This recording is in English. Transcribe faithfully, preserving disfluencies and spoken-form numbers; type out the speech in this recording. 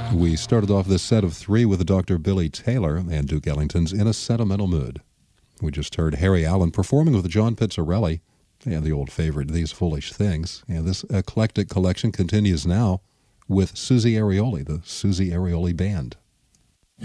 We started off this set of three with Doctor Billy Taylor and Duke Ellington's In a Sentimental Mood. We just heard Harry Allen performing with John Pizzarelli and the old favorite These Foolish Things. And this eclectic collection continues now with Susie Arioli, the Susie Arioli Band.